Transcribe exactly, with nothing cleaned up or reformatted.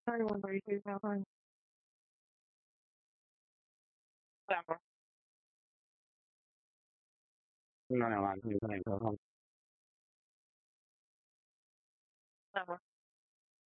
Sorry, one thirty two, California. Denver. No, no, I'm thinking Denver. Denver.